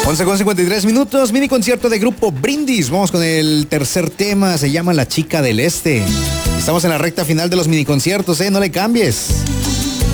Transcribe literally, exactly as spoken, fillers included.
once con cincuenta y tres minutos, mini concierto de Grupo Brindis. Vamos con el tercer tema, se llama La Chica del Este. Estamos en la recta final de los mini conciertos, ¿eh? No le cambies.